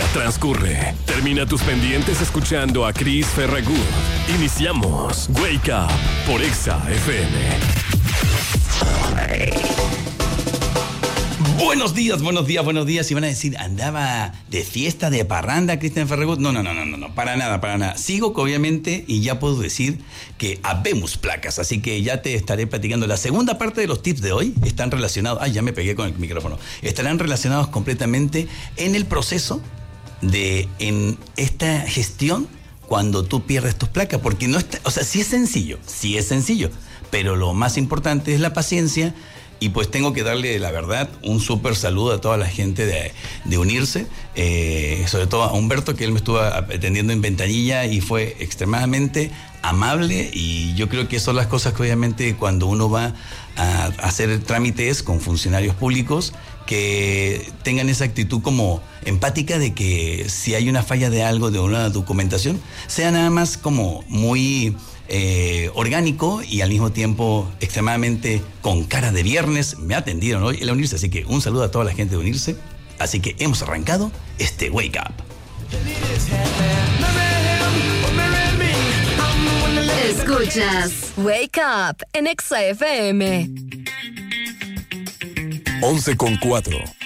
transcurre. Termina tus pendientes escuchando a Chris Ferragut. Iniciamos Wake Up por Exa FM. Buenos días. Y van a decir, andaba de fiesta, de parranda, Cristian Ferragut. No, para nada. Sigo que obviamente, y ya puedo decir que habemos placas, así que ya te estaré platicando. La segunda parte de los tips de hoy están relacionados, ya me pegué con el micrófono, estarán relacionados completamente en el proceso en esta gestión cuando tú pierdes tus placas, porque no está, o sea, sí es sencillo, pero lo más importante es la paciencia. Y pues tengo que darle, la verdad, un súper saludo a toda la gente de Unirse, sobre todo a Humberto, que él me estuvo atendiendo en ventanilla y fue extremadamente amable, y yo creo que son las cosas que obviamente cuando uno va a hacer trámites con funcionarios públicos, que tengan esa actitud como empática de que si hay una falla de algo, de una documentación, sea nada más como muy orgánico y al mismo tiempo extremadamente con cara de viernes. Me atendieron hoy en la Unirse, así que un saludo a toda la gente de Unirse. Así que hemos arrancado este Wake Up. Escuchas Wake Up en Exa FM. 11:04.